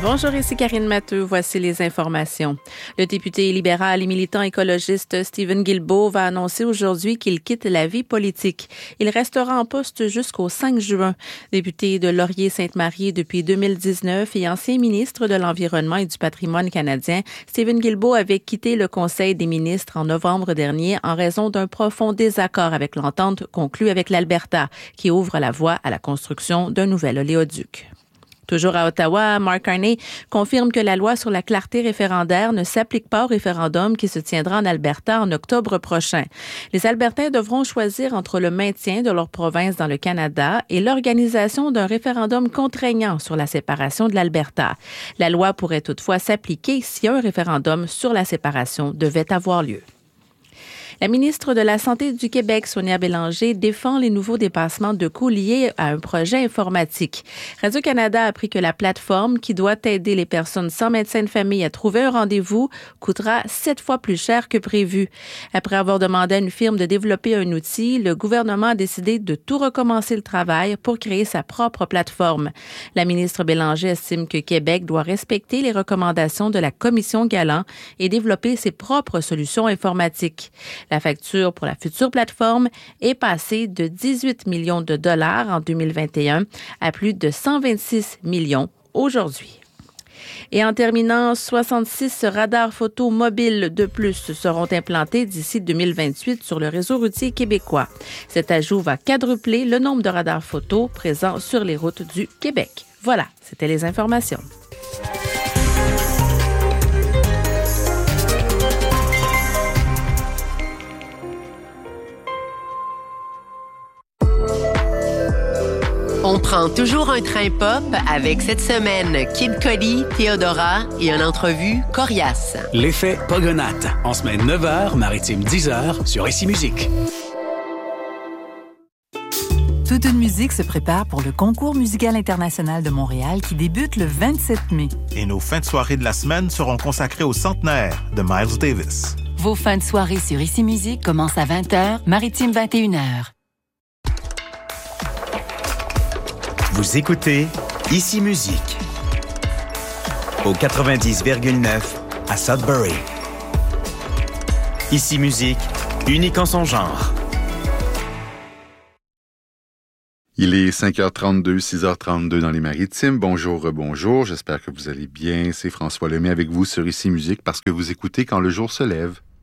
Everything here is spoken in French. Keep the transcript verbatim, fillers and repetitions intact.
Bonjour, ici Karine Matteux. Voici les informations. Le député libéral et militant écologiste Stephen Guilbeault va annoncer aujourd'hui qu'il quitte la vie politique. Il restera en poste jusqu'au cinq juin. Député de Laurier-Sainte-Marie depuis deux mille dix-neuf et ancien ministre de l'Environnement et du Patrimoine canadien, Stephen Guilbeault avait quitté le Conseil des ministres en novembre dernier en raison d'un profond désaccord avec l'entente conclue avec l'Alberta, qui ouvre la voie à la construction d'un nouvel oléoduc. Toujours à Ottawa, Mark Carney confirme que la loi sur la clarté référendaire ne s'applique pas au référendum qui se tiendra en Alberta en octobre prochain. Les Albertains devront choisir entre le maintien de leur province dans le Canada et l'organisation d'un référendum contraignant sur la séparation de l'Alberta. La loi pourrait toutefois s'appliquer si un référendum sur la séparation devait avoir lieu. La ministre de la Santé du Québec, Sonia Bélanger, défend les nouveaux dépassements de coûts liés à un projet informatique. Radio-Canada a appris que la plateforme, qui doit aider les personnes sans médecin de famille à trouver un rendez-vous, coûtera sept fois plus cher que prévu. Après avoir demandé à une firme de développer un outil, le gouvernement a décidé de tout recommencer le travail pour créer sa propre plateforme. La ministre Bélanger estime que Québec doit respecter les recommandations de la Commission Galland et développer ses propres solutions informatiques. La facture pour la future plateforme est passée de dix-huit millions de dollars en deux mille vingt et un à plus de cent vingt-six millions aujourd'hui. Et en terminant, soixante-six radars photo mobiles de plus seront implantés d'ici deux mille vingt-huit sur le réseau routier québécois. Cet ajout va quadrupler le nombre de radars photo présents sur les routes du Québec. Voilà, c'était les informations. On prend toujours un train pop avec cette semaine Kid Cudi, Theodora et une entrevue coriace. L'effet Pogonate, en semaine neuf heures, maritime dix heures sur Ici Musique. Toute une musique se prépare pour le Concours musical international de Montréal qui débute le vingt-sept mai. Et nos fins de soirée de la semaine seront consacrées au centenaire de Miles Davis. Vos fins de soirée sur Ici Musique commencent à vingt heures, maritime vingt et une heures. Vous écoutez Ici Musique au quatre-vingt-dix virgule neuf à Sudbury. Ici Musique, unique en son genre. Il est cinq heures trente-deux, six heures trente-deux dans les Maritimes. Bonjour, bonjour. J'espère que vous allez bien. C'est François Lemay avec vous sur Ici Musique parce que vous écoutez Quand le jour se lève.